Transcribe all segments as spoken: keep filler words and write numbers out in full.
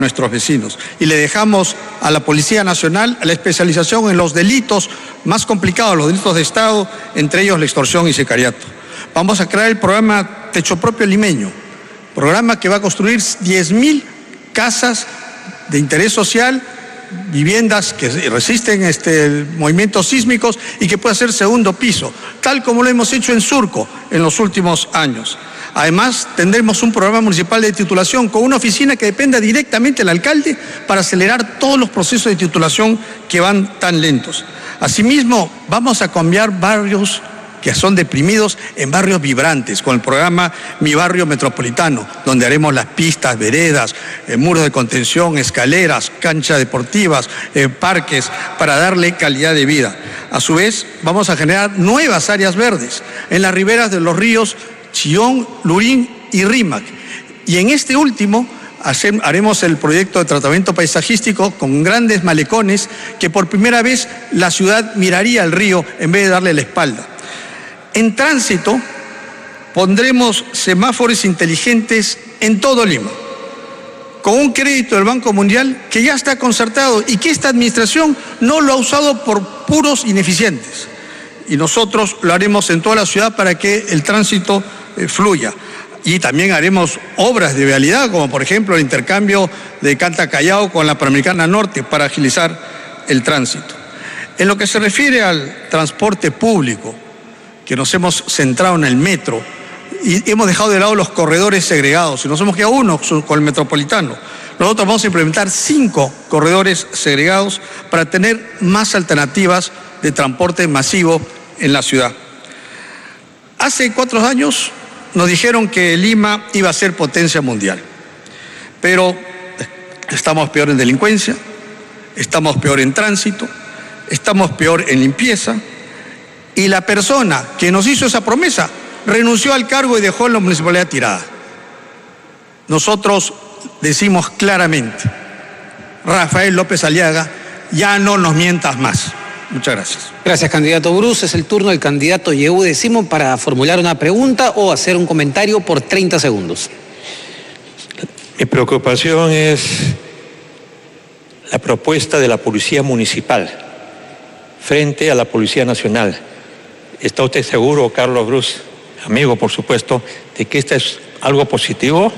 nuestros vecinos. Y le dejamos a la Policía Nacional la especialización en los delitos más complicados, los delitos de Estado, entre ellos la extorsión y sicariato. Vamos a crear el programa Techo Propio Limeño, programa que va a construir diez mil casas de interés social, viviendas que resisten este, movimientos sísmicos y que puede ser segundo piso, tal como lo hemos hecho en Surco en los últimos años. Además, tendremos un programa municipal de titulación con una oficina que dependa directamente del alcalde para acelerar todos los procesos de titulación que van tan lentos. Asimismo, vamos a cambiar barrios que son deprimidos en barrios vibrantes, con el programa Mi Barrio Metropolitano, donde haremos las pistas, veredas, eh, muros de contención, escaleras, canchas deportivas, eh, parques, para darle calidad de vida. A su vez, vamos a generar nuevas áreas verdes en las riberas de los ríos Chillón, Lurín y Rímac. Y en este último haremos el proyecto de tratamiento paisajístico con grandes malecones que por primera vez la ciudad miraría al río en vez de darle la espalda. En tránsito pondremos semáforos inteligentes en todo Lima, con un crédito del Banco Mundial que ya está concertado y que esta administración no lo ha usado por puros ineficientes. Y nosotros lo haremos en toda la ciudad para que el tránsito eh, fluya. Y también haremos obras de vialidad, como por ejemplo el intercambio de Canta Callao con la Panamericana Norte para agilizar el tránsito. En lo que se refiere al transporte público, que nos hemos centrado en el metro y hemos dejado de lado los corredores segregados y nos hemos quedado uno con el metropolitano. Nosotros vamos a implementar cinco corredores segregados para tener más alternativas de transporte masivo en la ciudad. Hace cuatro años nos dijeron que Lima iba a ser potencia mundial, pero estamos peor en delincuencia, estamos peor en tránsito, estamos peor en limpieza, y la persona que nos hizo esa promesa renunció al cargo y dejó la municipalidad tirada. Nosotros decimos claramente, Rafael López Aliaga, ya no nos mientas más. Muchas gracias. Gracias, candidato Bruce. Es el turno del candidato Yehude Simón para formular una pregunta o hacer un comentario por treinta segundos. Mi preocupación es la propuesta de la Policía Municipal frente a la Policía Nacional. ¿Está usted seguro, Carlos Bruce, amigo, por supuesto, de que esto es algo positivo?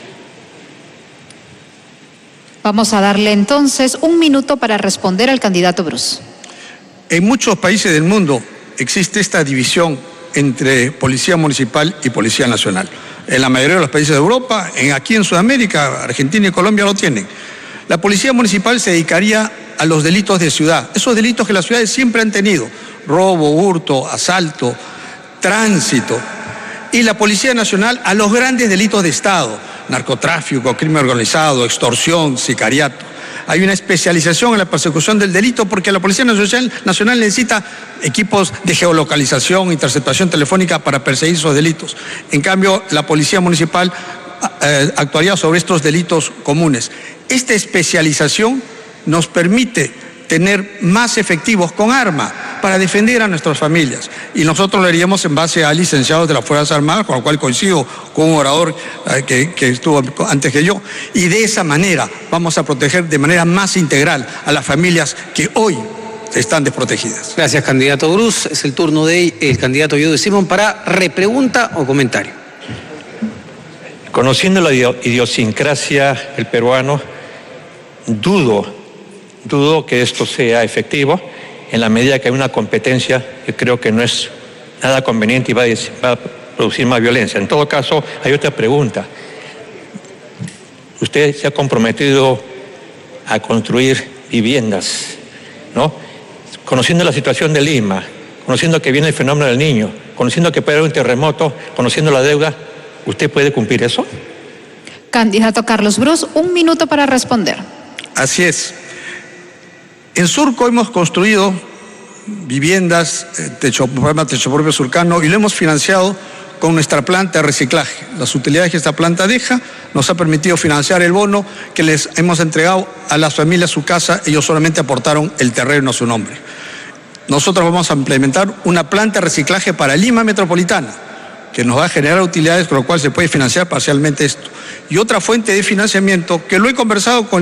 Vamos a darle entonces un minuto para responder al candidato Bruce. En muchos países del mundo existe esta división entre Policía Municipal y Policía Nacional. En la mayoría de los países de Europa, en, aquí en Sudamérica, Argentina y Colombia lo tienen. La Policía Municipal se dedicaría a los delitos de ciudad, esos delitos que las ciudades siempre han tenido: robo, hurto, asalto, tránsito. Y la Policía Nacional a los grandes delitos de Estado: narcotráfico, crimen organizado, extorsión, sicariato. Hay una especialización en la persecución del delito porque la Policía Nacional necesita equipos de geolocalización, interceptación telefónica para perseguir esos delitos. En cambio, la Policía Municipal eh, actuaría sobre estos delitos comunes. Esta especialización nos permite tener más efectivos con arma para defender a nuestras familias. Y nosotros lo haríamos en base a licenciados de las Fuerzas Armadas, con lo cual coincido con un orador eh, que, que estuvo antes que yo. Y de esa manera vamos a proteger de manera más integral a las familias que hoy están desprotegidas. Gracias, candidato Bruce. Es el turno del candidato Yehude Simón para repregunta o comentario. Conociendo la idiosincrasia del peruano, dudo, dudo que esto sea efectivo en la medida que hay una competencia que creo que no es nada conveniente y va a, va a producir más violencia. En todo caso, hay otra pregunta. Usted se ha comprometido a construir viviendas, ¿no? Conociendo la situación de Lima, conociendo que viene el fenómeno del Niño, conociendo que puede haber un terremoto, conociendo la deuda, ¿usted puede cumplir eso? Candidato Carlos Bruce, un minuto para responder. Así es. En Surco hemos construido viviendas, techo, programa Techo Propio Surcano, y lo hemos financiado con nuestra planta de reciclaje. Las utilidades que esta planta deja nos ha permitido financiar el bono que les hemos entregado a las familias su casa. Ellos solamente aportaron el terreno a su nombre. Nosotros vamos a implementar una planta de reciclaje para Lima Metropolitana, que nos va a generar utilidades con lo cual se puede financiar parcialmente esto. Y otra fuente de financiamiento que lo he conversado con